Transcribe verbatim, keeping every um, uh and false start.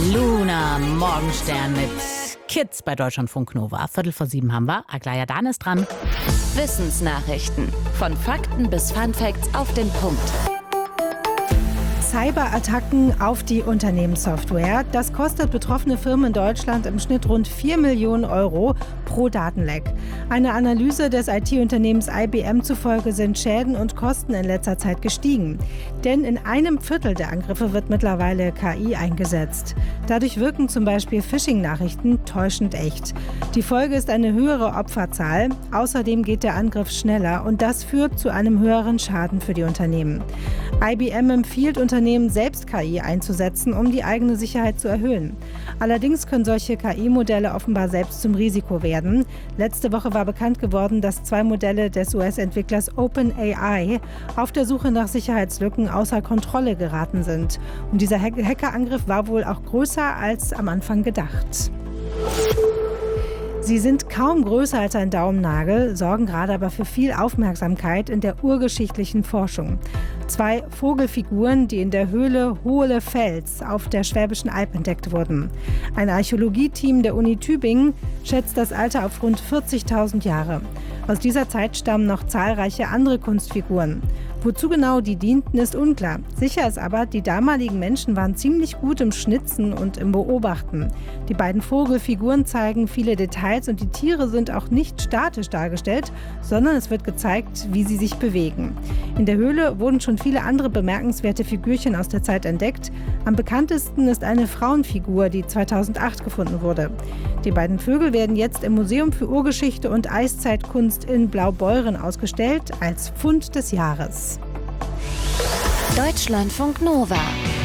Luna Morgenstern mit Kids bei Deutschlandfunk Nova. Viertel vor sieben haben wir. Aglaya Dan ist dran. Wissensnachrichten. Von Fakten bis Funfacts auf den Punkt. Cyberattacken auf die Unternehmenssoftware. Das kostet betroffene Firmen in Deutschland im Schnitt rund vier Millionen Euro pro Datenleck. Eine Analyse des I T-Unternehmens I B M zufolge sind Schäden und Kosten in letzter Zeit gestiegen. Denn in einem Viertel der Angriffe wird mittlerweile K I eingesetzt. Dadurch wirken zum Beispiel Phishing-Nachrichten täuschend echt. Die Folge ist eine höhere Opferzahl. Außerdem geht der Angriff schneller und das führt zu einem höheren Schaden für die Unternehmen. I B M empfiehlt Unternehmen, selbst K I einzusetzen, um die eigene Sicherheit zu erhöhen. Allerdings können solche K I-Modelle offenbar selbst zum Risiko werden. Letzte Woche war bekannt geworden, dass zwei Modelle des U S-Entwicklers OpenAI auf der Suche nach Sicherheitslücken außer Kontrolle geraten sind. Und dieser Hackerangriff war wohl auch größer als am Anfang gedacht. Sie sind kaum größer als ein Daumennagel, sorgen gerade aber für viel Aufmerksamkeit in der urgeschichtlichen Forschung. Zwei Vogelfiguren, die in der Höhle Hohlefels auf der Schwäbischen Alb entdeckt wurden. Ein Archäologieteam der Uni Tübingen schätzt das Alter auf rund vierzigtausend Jahre. Aus dieser Zeit stammen noch zahlreiche andere Kunstfiguren. Wozu genau die dienten, ist unklar. Sicher ist aber, die damaligen Menschen waren ziemlich gut im Schnitzen und im Beobachten. Die beiden Vogelfiguren zeigen viele Details und die Tiere sind auch nicht statisch dargestellt, sondern es wird gezeigt, wie sie sich bewegen. In der Höhle wurden schon viele andere bemerkenswerte Figürchen aus der Zeit entdeckt. Am bekanntesten ist eine Frauenfigur, die zweitausendacht gefunden wurde. Die beiden Vögel werden jetzt im Museum für Urgeschichte und Eiszeitkunst in Blaubeuren ausgestellt als Fund des Jahres. Deutschlandfunk Nova.